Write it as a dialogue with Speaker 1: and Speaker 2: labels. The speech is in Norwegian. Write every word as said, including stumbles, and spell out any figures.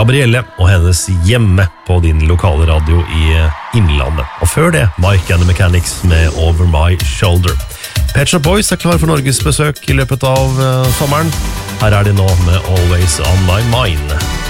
Speaker 1: Gabrielle og hennes hjemme på din lokale radio i Innlandet. Og før det, Mike and the Mechanics med Over My Shoulder. Pet Shop Boys er klar for Norges besøk i løpet av uh, sommeren. Her er de nå med Always On My Mind.